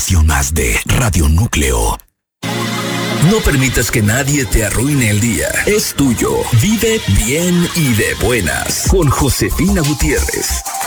emisión más de Radio Núcleo. No permitas que nadie te arruine el día. Es tuyo. Vive bien y de buenas. Con Josefina Gutiérrez.